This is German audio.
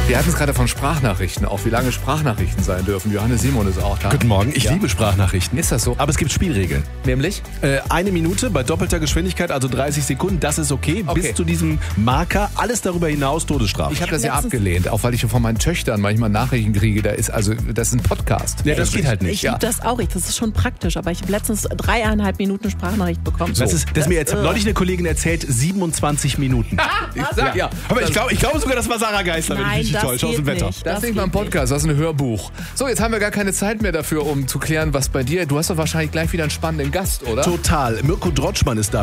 Wir hatten es gerade von Sprachnachrichten, auch wie lange Sprachnachrichten sein dürfen. Johannes Simon ist auch da. Guten Morgen, ich liebe Sprachnachrichten. Ist das so? Aber es gibt Spielregeln. Nämlich? 1 Minute bei doppelter Geschwindigkeit, also 30 Sekunden, das ist okay. Okay. Bis zu diesem Marker, alles darüber hinaus Todesstrafe. Ich habe das ja abgelehnt, auch weil ich von meinen Töchtern manchmal Nachrichten kriege. Das ist ein Podcast. Ja, das geht halt nicht. Ich liebe das auch. Das ist schon praktisch. Aber ich habe letztens 3,5 Minuten Sprachnachricht bekommen. Das ist mir jetzt neulich eine Kollegin erzählt, 27 Minuten. Ich sag ja. Aber ich glaube sogar, das war Sarah Geisler, wenn ich mich nicht täusche, aus dem Wetter. Das ist nicht mal ein Podcast, das ist ein Hörbuch. So, jetzt haben wir gar keine Zeit mehr dafür, um zu klären, was bei dir... Du hast doch wahrscheinlich gleich wieder einen spannenden Gast, oder? Total. Mirko Drotschmann ist da.